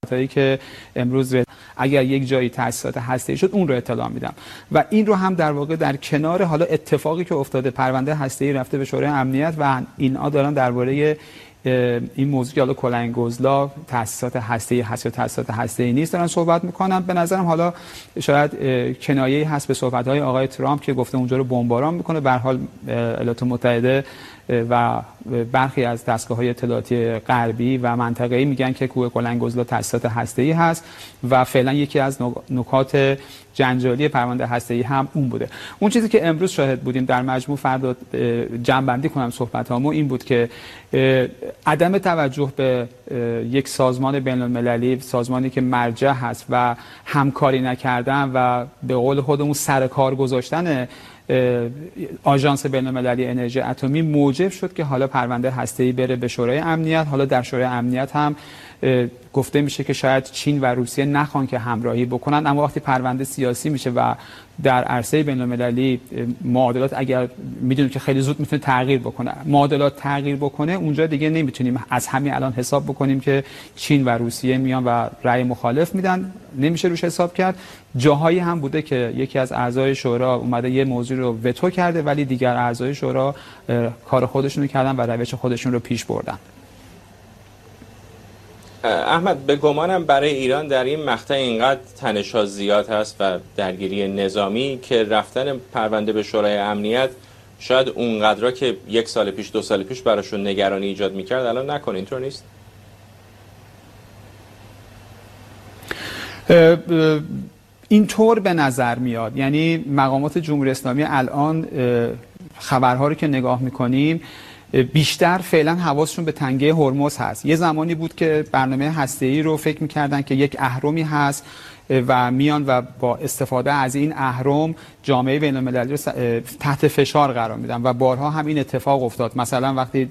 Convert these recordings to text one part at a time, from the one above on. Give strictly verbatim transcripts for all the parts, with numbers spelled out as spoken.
هایی که امروز اگر یک جایی تأسیسات هسته‌ای شد اون رو اطلاع میدم و این رو هم در واقع در کنار حالا اتفاقی که افتاده پرونده هسته‌ای رفته به شورای امنیت و اینا دارن درباره این موضوع که حالا کلنگ‌گزلا تأسیسات هسته‌ای هست یا تأسیسات هسته‌ای نیست دارن صحبت میکنن. به نظرم حالا شاید کنایه‌ای هست به صحبت‌های آقای ترامپ که گفته اونجا رو بمباران میکنه. به هر حال ایالات متحده و برخی از دستگاه‌های اطلاعاتی غربی و منطقه‌ای میگن که کوه کلنگ‌گزلا تأسیسات هسته‌ای هست و فعلا یکی از نکات جنجالی پرونده هسته‌ای هم اون بوده. اون چیزی که امروز شاهد بودیم در مجموع فردا جمع‌بندی کنم صحبتامو این بود که عدم توجه به یک سازمان بین‌المللی، سازمانی که مرجع هست و همکاری نکردن و به قول خودمون سر کار گذاشتن آژانس بین‌المللی انرژی اتمی موجب شد که حالا پرونده هسته‌ای بره به شورای امنیت. حالا در شورای امنیت هم گفته میشه که شاید چین و روسیه نخوان که همراهی بکنن، اما وقتی پرونده سیاسی میشه و در عرصه بین‌المللی معادلات اگر میدونیم که خیلی زود میتونه تغییر بکنه، معادلات تغییر بکنه، اونجا دیگه نمیتونیم از همین الان حساب بکنیم که چین و روسیه میان و رأی مخالف میدن، نمیشه روش حساب کرد. جاهایی هم بوده که یکی از اعضای شورا اومده یه موضوع رو وتو کرده ولی دیگر اعضای شورا کار خودشون رو کردن و روش خودشون رو پیش بردن. احمد، به گمانم برای ایران در این مقطع اینقدر تنش‌ها زیاد هست و درگیری نظامی که رفتن پرونده به شورای امنیت شاید اونقدرا که یک سال پیش دو سال پیش براشون نگرانی ایجاد میکرد الان نکنه. اینطور نیست؟ اینطور به نظر میاد. یعنی مقامات جمهوری اسلامی الان خبرها رو که نگاه میکنیم بیشتر فعلا حواسشون به تنگه هرمز هست. یه زمانی بود که برنامه هسته‌ای رو فکر می‌کردن که یک اهرمی هست و میان و با استفاده از این اهرم جامعه بین‌المللی رو تحت فشار قرار میدن و بارها هم این اتفاق افتاد. مثلا وقتی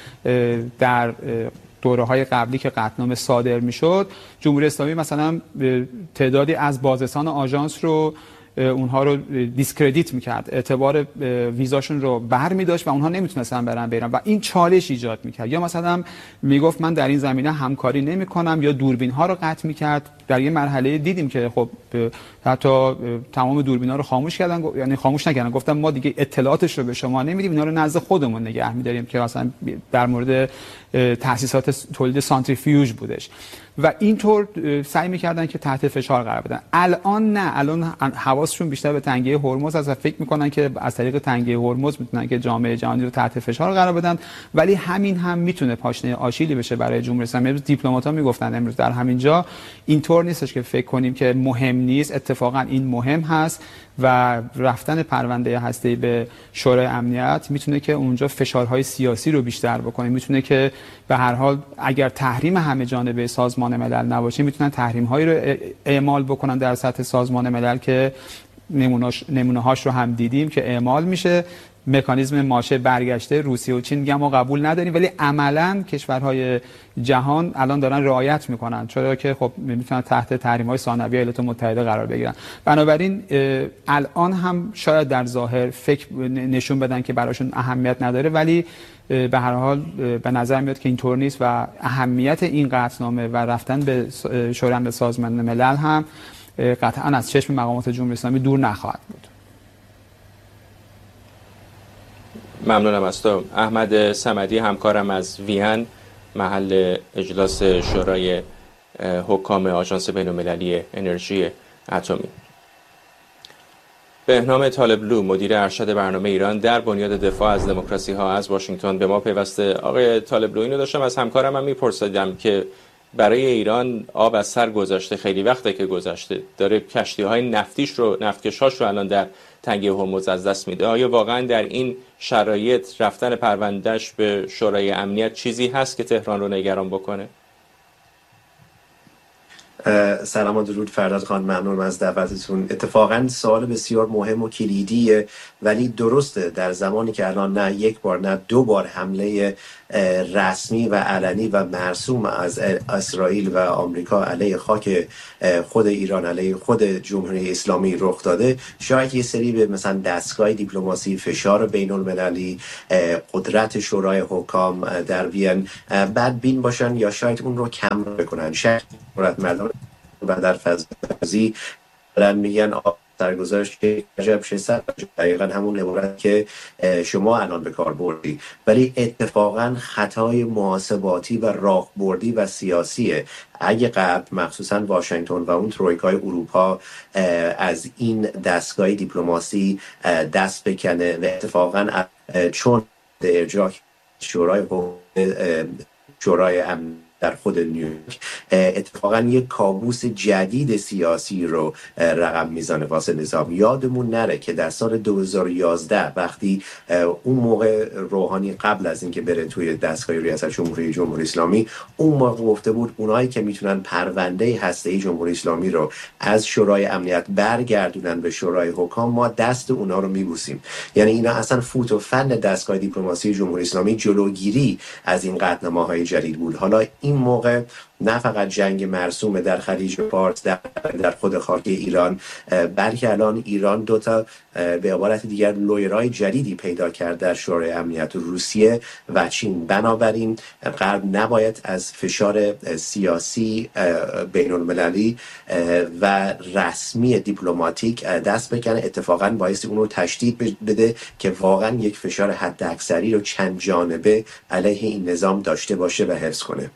در دوره‌های قبلی که قطعنامه صادر میشد، جمهوری اسلامی مثلا تعدادی از بازرسان آژانس رو اونها رو دیسکردیت میکرد، اعتبار ویزاشون رو بر میداشت و اونها نمیتونستن برن بیرون و این چالش ایجاد میکرد. یا مثلا میگفت من در این زمینه همکاری نمیکنم یا دوربین ها رو قطع میکرد. در یه مرحله دیدیم که خب حتی تمام دوربینا رو خاموش کردن، یعنی خاموش نکردن، گفتن ما دیگه اطلاعاتش رو به شما نمیدیم، اینا رو نزد خودمون نگه میداریم، که مثلا در مورد تأسیسات تولید سانتریفیوژ بودش و اینطور سعی میکردن که تحت فشار قرار بدن. الان نه، الان حواسشون بیشتر به تنگه هرمز است و فکر میکنن که از طریق تنگه هرمز میتونن که جامعه جهانی رو تحت فشار قرار بدن، ولی همین هم میتونه پاشنه آشیلی بشه برای جمهوری اسلامی. امروز دیپلمات‌ها میگفتن امروز در همین جا اینطور نیستش که فکر کنیم که مهم نیست، اتفاقا این مهم هست و رفتن پرونده هسته‌ای به شورای امنیت میتونه که اونجا فشارهای سیاسی رو بیشتر بکنه، میتونه که به هر حال اگر تحریم همه جانبه سازمان ملل نباشه میتونن تحریم‌هایی رو اعمال بکنن در سطح سازمان ملل که نمونه هاش رو هم دیدیم که اعمال میشه. مکانیزم ماشه برگشته، روسیه و چین میگن ما قبول نداریم، ولی عملاً کشورهای جهان الان دارن رعایت میکنن، چرا که خب میتونن تحت تحریم‌های ثانویه ایالات متحده قرار بگیرن. بنابراین الان هم شاید در ظاهر فکر نشون بدن که براشون اهمیت نداره، ولی به هر حال به نظر میاد که اینطور نیست و اهمیت این قطعنامه و رفتن به شورای به سازمان ملل هم قطعاً از چشم مقامات جمهوری اسلامی دور نخواهد بود. ممنونم از تو. احمد صمدی، همکارم از وین، محل اجلاس شورای حکام آژانس بین‌المللی انرژی اتمی. بهنام طالبلو، مدیر ارشد برنامه ایران در بنیاد دفاع از دموکراسی ها از واشنگتن به ما پیوسته. آقای طالبلو، اینو داشتم از همکارم هم میپرسیدم که برای ایران آب از سر گذشته، خیلی وقته که گذشته، داره کشتی‌های نفتیش رو، نفتکشاش رو الان در تنگه هرمز از دست میده. آیا واقعا در این شرایط رفتن پروندهش به شورای امنیت چیزی هست که تهران رو نگران بکنه؟ سلام و درود فرداد خان، ممنونم از دعوتتون. اتفاقا سوال بسیار مهم و کلیدیه، ولی درسته در زمانی که الان نه یک بار نه دو بار حمله رسمی و علنی و مرسوم از اسرائیل و آمریکا علیه خاک خود ایران، علیه خود جمهوری اسلامی رخ داده، شاید یه سری به مثلا دستگاه دیپلماسی، فشار بین المللی، قدرت شورای حکام در وین بدبین باشن یا شاید اون رو کم بکنن. شاید جرأتمندانه و در فضای دارن میگن سرگذاشت که عجب شصت دقیقا همون عبارت که شما الان به کار بردی، ولی اتفاقا خطای محاسباتی و راهبردی و سیاسیه. اگه قبل مخصوصا واشنگتن و اون ترویکای اروپا از این دستگاه دیپلماسی دست بکنه و اتفاقا چون ارجاع شورای شورای امن در خود نیویورک اتفاقا یک کابوس جدید سیاسی رو رقم میزنه واسه نظام. یادمون نره که در سال دو هزار و یازده وقتی اون موقع روحانی قبل از اینکه بره توی دستگاه ریاست جمهوری جمهوری اسلامی، اون موقع گفته بود اونایی که میتونن پرونده هسته‌ای جمهوری اسلامی رو از شورای امنیت برگردونن به شورای حکام، ما دست اونا رو میبوسیم. یعنی اینا اصلا فوت و فن دستگاه دیپلماسی جمهوری اسلامی جلوگیری از این قطعنامه‌های جدید بود. حالا این موقع نه فقط جنگ مرسوم در خلیج فارس، در, در خود خاک ایران، بلکه الان ایران دوتا به عبارت دیگر لویرای جدیدی پیدا کرد در شورای امنیت، روسیه و چین. بنابراین غرب نباید از فشار سیاسی بین المللی و رسمی دیپلماتیک دست بکنه، اتفاقا باعث اون رو تشدید بده که واقعا یک فشار حد اکثری رو چند جانبه علیه این نظام داشته باشه و حفظ کنه.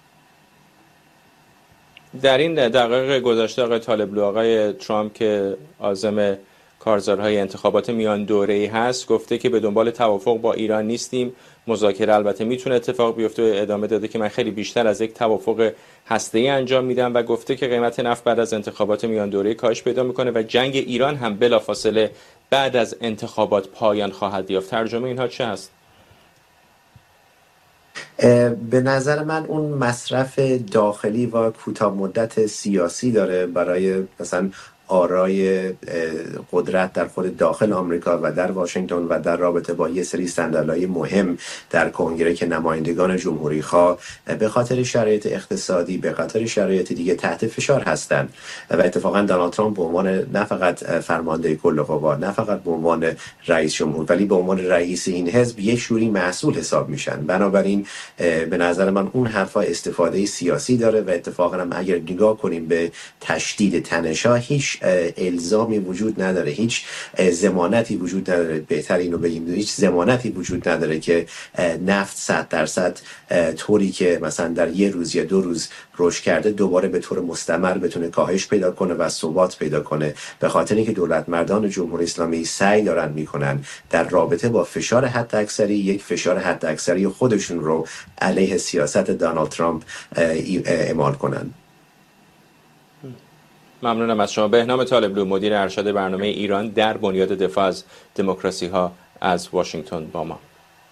در این دقایق گذشته آقای طالبلو، آقای ترامپ که عازم کارزارهای انتخابات میان دوره‌ای هست گفته که به دنبال توافق با ایران نیستیم، مذاکره البته میتونه اتفاق بیفته. ادامه داده که من خیلی بیشتر از یک توافق هسته‌ای انجام میدم و گفته که قیمت نفت بعد از انتخابات میان دوره‌ای کاهش پیدا میکنه و جنگ ایران هم بلافاصله بعد از انتخابات پایان خواهد یافت. ترجمه اینها چه هست؟ به نظر من اون مصرف داخلی و کوتاه مدت سیاسی داره برای مثلا آرای قدرت در خود داخل آمریکا و در واشنگتن و در رابطه با یه سری صندلی‌های مهم در کنگره که نمایندگان جمهوری خواه به خاطر شرایط اقتصادی، به خاطر شرایط دیگه تحت فشار هستند. و اتفاقا دونالد ترامپ به عنوان نه فقط فرمانده کل قوا، نه فقط به عنوان رئیس جمهور، ولی به عنوان رئیس این حزب یه شوری مسئول حساب میشن. بنابراین به نظر من اون حرفا استفاده سیاسی داره و اتفاقا هم اگر نگاه کنیم به تشدید تنش‌ها، هیچ الزامی وجود نداره، هیچ ضمانتی وجود نداره، بهتر اینو بگیم هیچ ضمانتی وجود نداره که نفت صد درصد طوری که مثلا در یه روز یا دو روز رشد کرده دوباره به طور مستمر بتونه کاهش پیدا کنه و ثبات پیدا کنه. به خاطر اینکه دولت مردان جمهوری اسلامی سعی دارن میکنن در رابطه با فشار حد اکثری یک فشار حد اکثری خودشون رو علیه سیاست دونالد ترامپ اعمال کنن. ممنونم از شما. بهنام طالبلو، مدیر ارشد برنامه ایران در بنیاد دفاع از دموکراسی ها از واشنگتن با ما.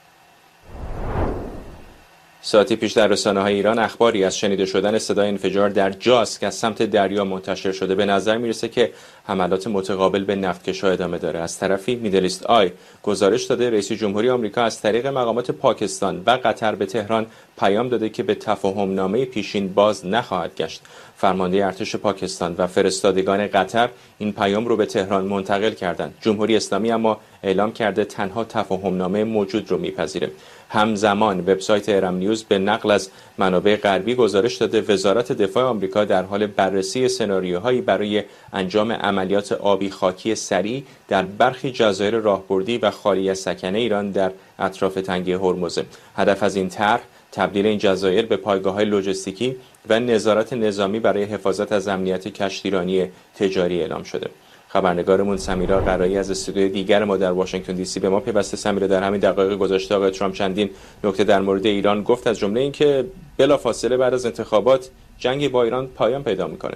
ساعتی پیش در رسانه‌های ایران اخباری از شنیده شدن صدای انفجار در جاس که از سمت دریا منتشر شده. به نظر میرسه که حملات متقابل به نفتکش‌ها ادامه داره. از طرفی میدلیست آی گزارش داده رئیس جمهوری آمریکا از طریق مقامات پاکستان و قطر به تهران پیام داده که به تفاهم‌نامه پیشین باز نخواهد گشت. فرمانده ارتش پاکستان و فرستادگان قطر این پیام رو به تهران منتقل کردند. جمهوری اسلامی اما اعلام کرده تنها تفاهم‌نامه موجود رو میپذیره. همزمان وبسایت ارم نیوز به نقل از منابع غربی گزارش داده وزارت دفاع آمریکا در حال بررسی سناریوهایی برای انجام عملیات آبی خاکی سریع در برخی جزایر راهبردی و خالی از سکنه ایران در اطراف تنگه هرمز. هدف از این طرح تبدیل این جزایر به پایگاه‌های لوجستیکی و نظارت نظامی برای حفاظت از امنیت کشتیرانی تجاری اعلام شده. خبرنگارمون سمیرا قرایی از استودیوی دیگر ما در واشنگتن دی سی به ما پیوسته. سمیرا، در همین دقایق گذشته آقای ترامپ چندین نکته در مورد ایران گفت، از جمله اینکه بلافاصله بعد از انتخابات جنگ با ایران پایان پیدا میکنه.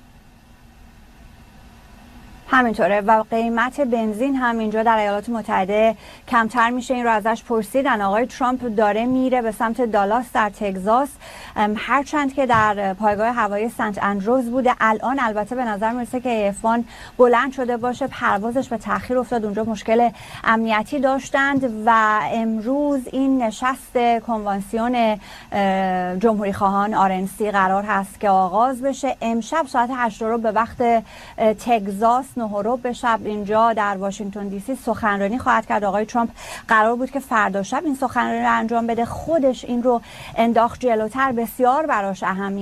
همینطوره و قیمت بنزین هم اینجا در ایالات متحده کمتر میشه. این رو ازش پرسیدن. آقای ترامپ داره میره به سمت دالاس در تگزاس، هرچند که در پایگاه هوایی سنت اندروز بوده. الان البته به نظر میرسه که اف وان بلند شده باشه، پروازش به تاخیر افتاد، اونجا مشکل امنیتی داشتند و امروز این نشست کنوانسیون جمهوری خواهان آر ان سی قرار هست که آغاز بشه. امشب ساعت هشت رو به وقت تگزاس نه و به شب اینجا در واشنگتن دی سی سخنرانی خواهد کرد. آقای ترامپ قرار بود که فردا شب این سخنرانی رو انجام بده، خودش این رو انداخت جلوتر. بسیار براش اهمیت